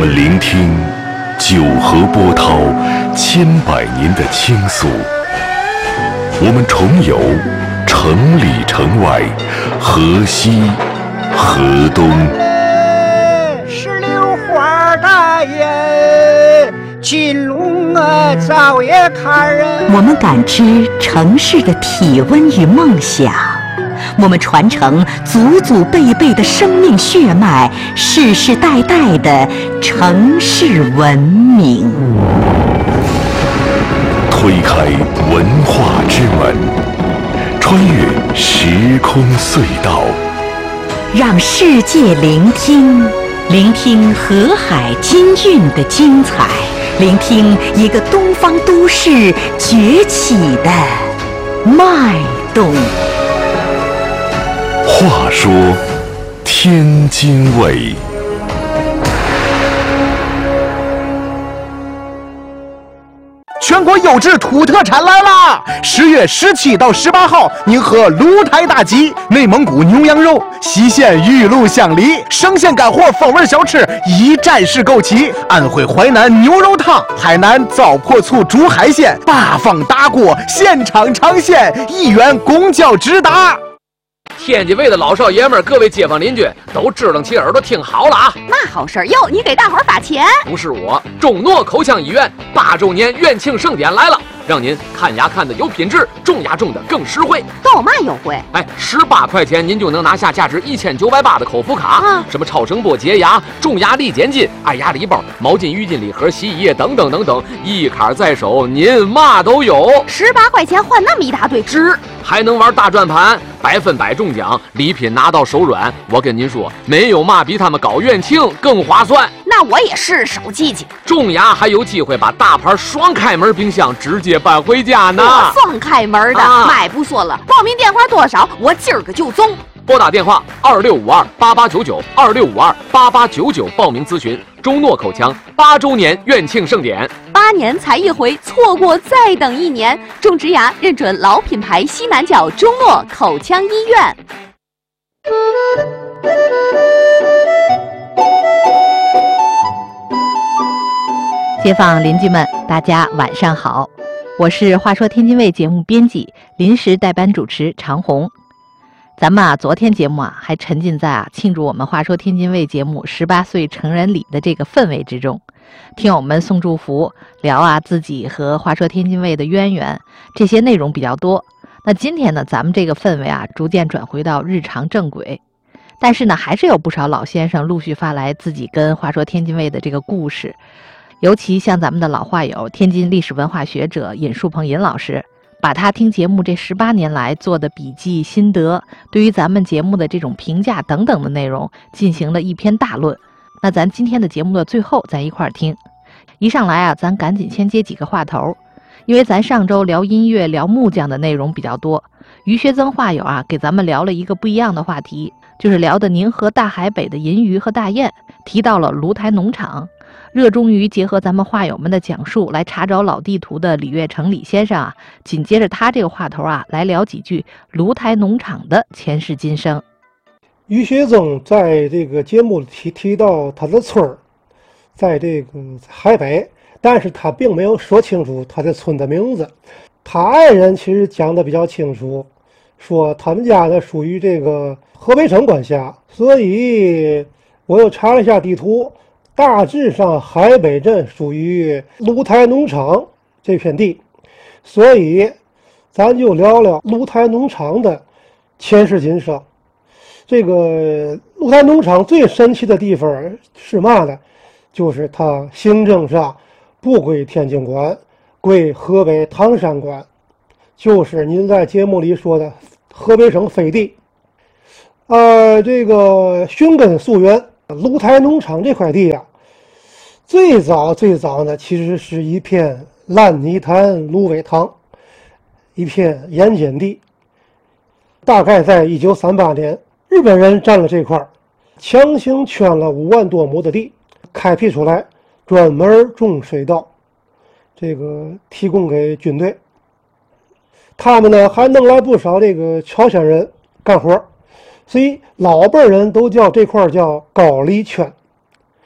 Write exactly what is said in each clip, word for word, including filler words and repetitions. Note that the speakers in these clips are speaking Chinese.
们聆听九河波涛千百年的倾诉，我们重游城里城外，河西河东。 石榴花大爷，金龙啊早也看人。 我们感知城市的体温与梦想，我们传承祖祖辈辈的生命血脉，世世代代的城市文明。 推开文化之门，穿越时空隧道， 让世界聆听，聆听河海金韵的精彩，聆听一个东方都市崛起的脉动。 话说天津卫。 全国优质土特产来啦！十月十七到十八号，您喝鹿台大吉、内蒙古牛羊肉、西县玉露香梨、生鲜干货风味小吃一站式购齐，安徽淮南牛肉汤、海南糟粕醋煮海鲜，八方大锅现场尝鲜，一元公交直达。 天津卫的老少爷们儿，各位街坊邻居都支棱起耳朵听好了啊！ 那好事儿哟，你给大伙儿发钱？ 不是我，中诺口腔医院八周年院庆盛典来了，让您看牙看的有品质，种牙种的更实惠。 都有嘛优惠？ 哎，十八块钱您就能拿下价值一千九百八的口服卡， 啊、 什么超声波洁牙、种牙力减筋、爱牙礼包、毛巾、浴巾礼盒、洗衣液等等等等，一卡在手，您嘛都有。 十八块钱换那么一大堆， 值！还能玩大转盘，百分百中奖，礼品拿到手软。我跟您说，没有嘛比他们搞院庆更划算。 那我也是手记记。 种牙还有机会把大牌双开门冰箱直接搬回家呢。 双开门的， 啊、 买不说了。报名电话多少？我今儿个就中。 拨打电话二六五二八八九九二六五二八八九九报名咨询中诺口腔八周年院庆盛典。 八年才一回，错过再等一年。种植牙认准老品牌西南角中诺口腔医院。 街坊邻居们，大家晚上好，我是话说天津卫节目编辑、临时代班主持常红。咱们啊，昨天节目啊，还沉浸在啊庆祝我们话说天津卫节目十八岁成人礼的这个氛围之中，听我们送祝福，聊啊自己和话说天津卫的渊源，这些内容比较多。那今天呢，咱们这个氛围啊，逐渐转回到日常正轨，但是呢，还是有不少老先生陆续发来自己跟话说天津卫的这个故事，尤其像咱们的老话友、天津历史文化学者尹树鹏尹老师。把他听节目这十八年来做的笔记心得，对于咱们节目的这种评价等等的内容进行了一篇大论。那咱今天的节目的最后，咱一块儿听。一上来啊，咱赶紧先接几个话头，因为咱上周聊音乐、聊木匠的内容比较多。于学增话友啊，给咱们聊了一个不一样的话题，就是聊的宁河大海北的银鱼和大雁，提到了芦台农场。热衷于结合咱们话友们的讲述来查找老地图的李月成李先生啊，紧接着他这个话头啊，来聊几句芦台农场的前世今生。 于学增在这个节目里提提到他的村儿在这个海北，但是他并没有说清楚他的村的名字。他爱人其实讲的比较清楚，说他们家呢属于这个河北省管辖，所以我又查了一下地图，大致上海北镇属于芦台农场这片地，所以咱就聊聊芦台农场的前世今生。这个芦台农场最神奇的地方是嘛呢？就是它行政上不归天津管，归河北唐山管，就是您在节目里说的河北省飞地。呃，这个寻根溯源，芦台农场这块地啊，最早最早呢，其实是一片烂泥潭芦苇塘，一片盐碱地。大概在一九三八年，日本人占了这块，强行圈了五万多亩的地，开辟出来，专门种水稻，这个提供给军队。他们呢还弄来不少这个朝鲜人干活，所以老辈人都叫这块叫高丽圈。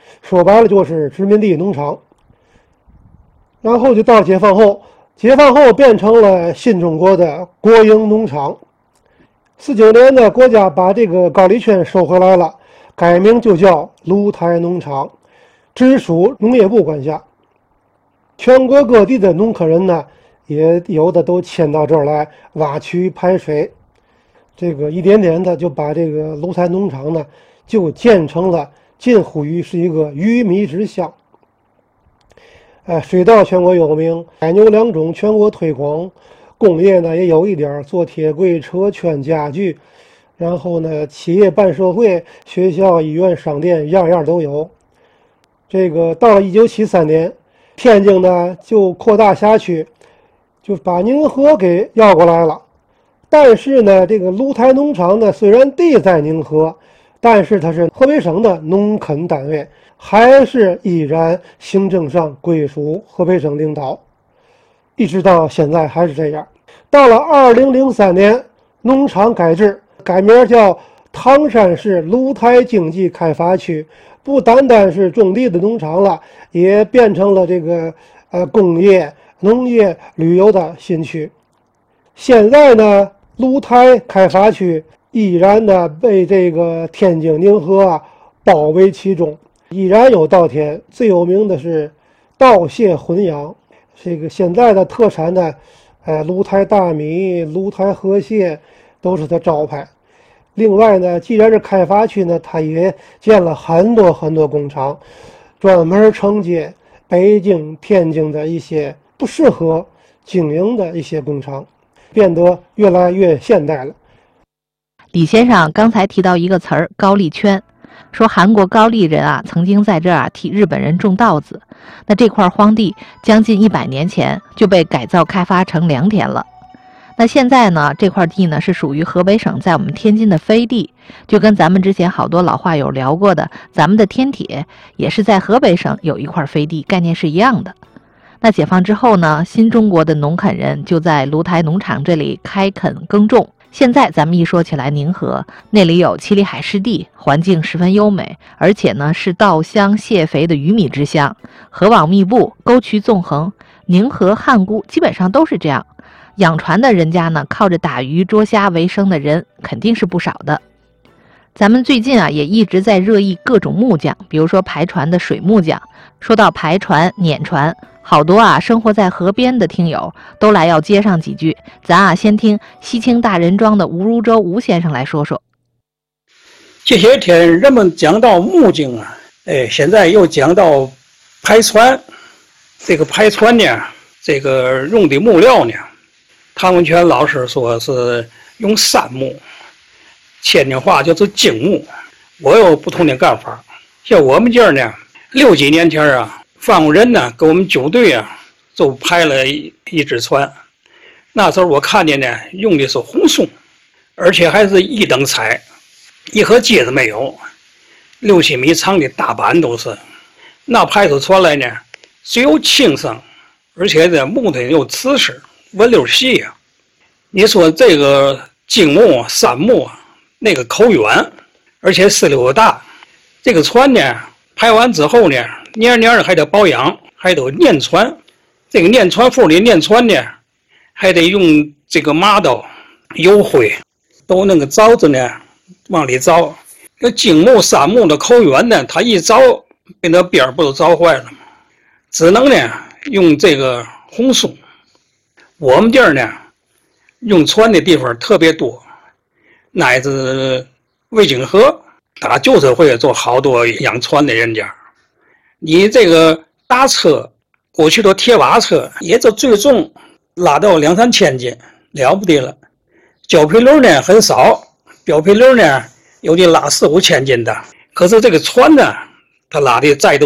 说白了就是殖民地农场。然后就到解放后，解放后变成了新中国的国营农场。四九年呢，国家把这个高丽圈收回来了，改名就叫芦台农场，直属农业部管辖。全国各地的农科人呢，也有的都迁到这儿来挖渠排水，这个一点点的就把这个芦台农场呢，就建成了近乎于是一个鱼米之乡。呃，水稻全国有名，奶牛两种全国推广，工业呢也有一点，做铁柜、车圈、家具，然后呢，企业办社会，学校、医院、商店，样样都有。这个到了一九七三年，天津呢就扩大辖区，就把宁河给要过来了。但是呢，这个芦台农场呢，虽然地在宁河，但是它是河北省的农垦单位，还是依然行政上归属河北省领导，一直到现在还是这样。到了二零零三年，农场改制，改名叫唐山市芦台经济开发区，不单单是种地的农场了，也变成了这个呃工业、农业、旅游的新区。现在呢，芦台开发区依然呢被这个天津宁河啊包围其中，依然有稻田，最有名的是稻蟹混养，这个现在的特产呢，呃，芦台大米、芦台河蟹都是它招牌。另外呢，既然是开发区呢，它也建了很多很多工厂，专门承接北京、天津的一些不适合经营的一些工厂，变得越来越现代了。 李先生刚才提到一个词儿“高丽圈”，说韩国高丽人啊曾经在这儿啊替日本人种稻子，那这块荒地将近一百年前就被改造开发成良田了。那现在呢，这块地呢是属于河北省在我们天津的飞地，就跟咱们之前好多老话友聊过的，咱们的天铁也是在河北省有一块飞地，概念是一样的。那解放之后呢，新中国的农垦人就在芦台农场这里开垦耕种。现在咱们一说起来，宁河那里有七里海湿地，环境十分优美，而且呢是稻香蟹肥的鱼米之乡，河网密布，沟渠纵横，宁河汉沽基本上都是这样。养船的人家呢，靠着打鱼捉虾为生的人肯定是不少的。咱们最近啊也一直在热议各种木匠，比如说排船的水木匠。说到排船、碾船，好多啊生活在河边的听友都来要接上几句。咱啊先听西青大人庄的吴如洲吴先生来说说。 这些天人们讲到木匠啊，哎，现在又讲到排船。这个排船呢，这个用的木料呢，唐文全老师说是用杉木，天津话就是荆木。我有不同的干法。像我们这儿呢，六几年前啊，范国人呢给我们九队啊，就派了一一只船。那时候我看见呢，用的是红松，而且还是一等彩，一盒秸子没有，六七米长的大板都是。那派出船来呢，只有轻声，而且这木头又瓷实，纹溜细呀、啊。你说这个荆木、杉木，那个口远，而且丝溜大。这个船呢，排完之后呢，年年还得保养，还得念船。这个念船夫里念船呢，还得用这个麻刀、油灰，都那个凿子呢往里凿。这荆木、杉木的口远呢，它一凿，被那边不都凿坏了吗？只能呢用这个红松。我们这儿呢，用船的地方特别多，乃至魏景河，他就是会做好多养船的人家。你这个大车，过去的铁瓦车，也就最重拉到两三千斤，了不得了。胶皮轮呢很少，胶皮轮呢有的拉四五千斤的。可是这个船呢，它拉的再多